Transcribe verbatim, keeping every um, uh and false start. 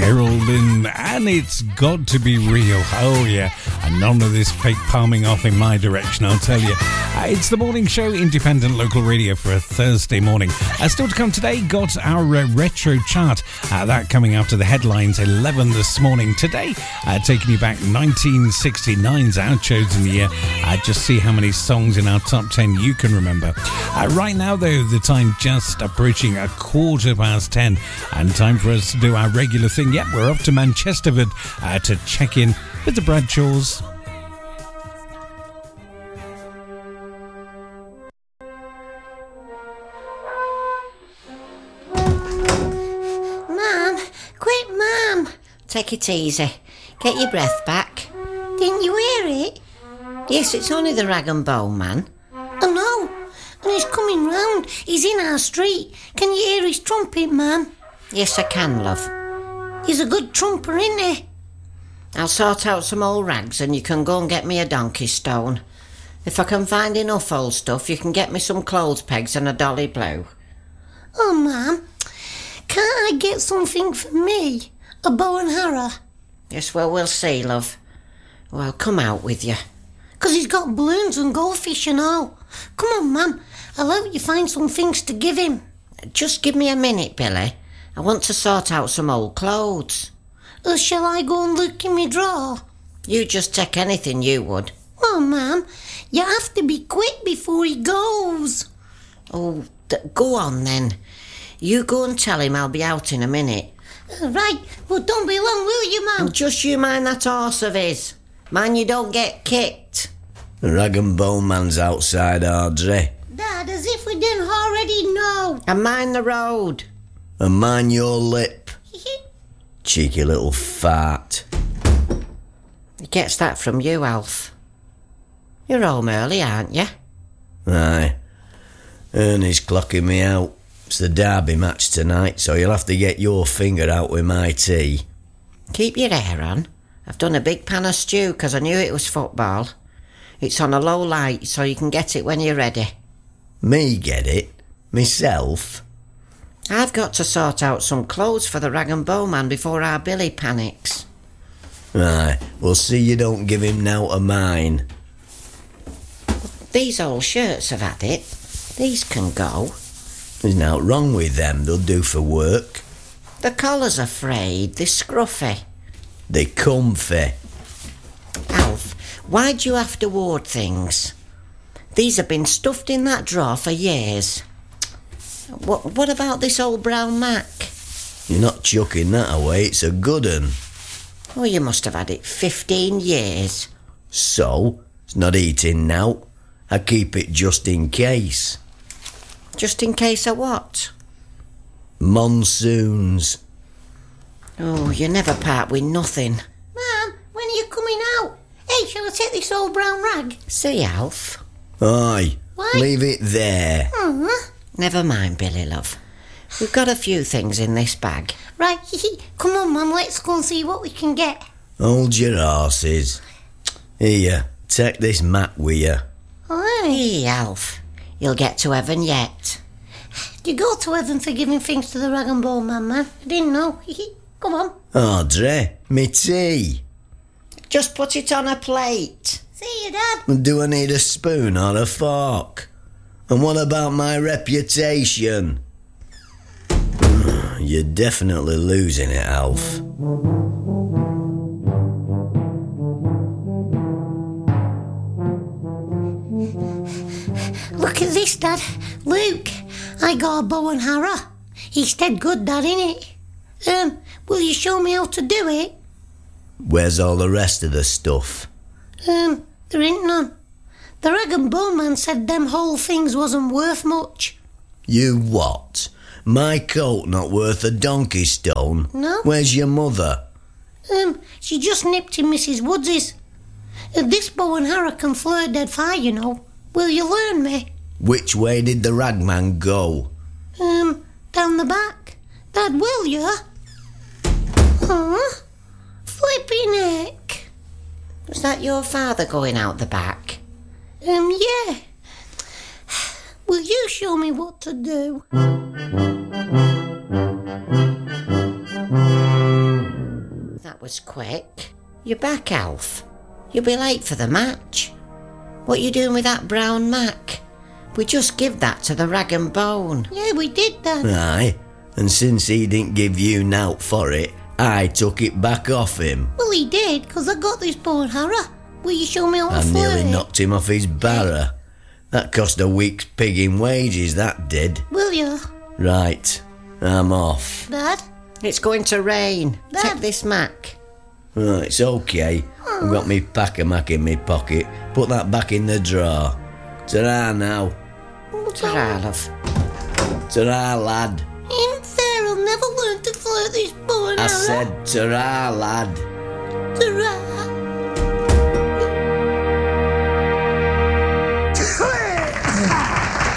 Geraldine, and it's got to be real. Oh yeah, and none of this fake palming off in my direction, I'll tell you. Uh, it's the morning show, independent local radio for a Thursday morning. Uh, still to come today, got our uh, retro chart. Uh, that coming after the headlines, eleven this morning. Today, uh, taking you back nineteen sixty-nine's our chosen year. Uh, just see how many songs in our top ten you can remember. Uh, right now, though, the time just approaching a quarter past ten, and time for us to do our regular thing. Yep, we're off to Manchesterford uh, to check in with the Bradshaws. Mum, quick, Mum. Take it easy. Get your breath back. Didn't you hear it? Yes, it's only the Rag and Bone Man. Oh no, and he's coming round. He's in our street. Can you hear his trumpet, Mum? Yes, I can, love. He's a good trumper, isn't he? I'll sort out some old rags and you can go and get me a donkey stone. If I can find enough old stuff, you can get me some clothes pegs and a dolly blue. Oh, Mum, can't I get something for me? A bow and arrow? Yes, well, we'll see, love. Well, come out with you. 'Cause he's got balloons and goldfish and all. Come on, Mum, I'll help you find some things to give him. Just give me a minute, Billy. I want to sort out some old clothes. Or shall I go and look in my drawer? You just take anything you would. Oh, Mum, you have to be quick before he goes. Oh, d- go on then. You go and tell him I'll be out in a minute. Uh, right, well, don't be long, will you, Mum? And just you mind that horse of his. Mind you don't get kicked. The Rag and Bone Man's outside, Audrey. Dad, as if we didn't already know. And mind the road. And mind your lip. Cheeky little fart. He gets that from you, Alf. You're home early, aren't you? Aye. Ernie's clocking me out. It's the Derby match tonight, so you'll have to get your finger out with my tea. Keep your hair on. I've done a big pan of stew because I knew it was football. It's on a low light, so you can get it when you're ready. Me get it? Myself? I've got to sort out some clothes for the Rag and Bone Man before our Billy panics. Aye, we'll see you don't give him nowt of mine. These old shirts have had it. These can go. There's nowt wrong with them, they'll do for work. The collar's are frayed, they're scruffy. They're comfy. Alf, why'd you have to hoard things? These have been stuffed in that drawer for years. What, what about this old brown Mac? You're not chucking that away, it's a good un. Oh, you must have had it fifteen years. So? It's not eating now. I keep it just in case. Just in case of what? Monsoons. Oh, you never part with nothing. Mum, when are you coming out? Hey, shall I take this old brown rag? See, Alf. Aye. What? Leave it there. Uh-huh. Never mind, Billy, love. We've got a few things in this bag. Right, come on, Mum, let's go and see what we can get. Hold your horses. Here, take this mat with you. Aye. Hey, Alf, you'll get to heaven yet. Do you go to heaven for giving things to the Rag and Bone Man, man? I didn't know. Come on. Audrey, me tea. Just put it on a plate. See you, Dad. Do I need a spoon or a fork? And what about my reputation? You're definitely losing it, Alf. Look at this, Dad. Luke, I got a bow and arrow. He's dead good, Dad, innit? Um, will you show me how to do it? Where's all the rest of the stuff? Um, there ain't none. The Rag and Bone Man said them whole things wasn't worth much. You what? My coat not worth a donkey stone? No. Where's your mother? Um, she just nipped in Missus Woods's. Uh, this bow and arrow can flirt dead far, you know. Will you learn me? Which way did the ragman go? Um, down the back. Dad, will you? Huh? Flippy neck. Was that your father going out the back? Um, yeah. Will you show me what to do? was quick. You're back, Alf. You'll be late for the match. What you doing with that brown Mac? We just give that to the Rag and Bone. Yeah, we did, Dad. Aye, and since he didn't give you nowt for it, I took it back off him. Well, he did, because I got this poor Harra. Will you show me how to I flirt nearly it? knocked him off his barra. That cost a week's pig in wages, that did. Will you, Right, I'm off. Dad? It's going to rain. Dad. Take this Mac. Right, it's okay. I've got me pack-a-mac in me pocket. Put that back in the drawer. Ta-ra now. Ta-ra, love. Ta-ra, lad. Ain't fair, I'll never learn to flirt this poor I Harra. said ta-ra, lad. Ta-ra.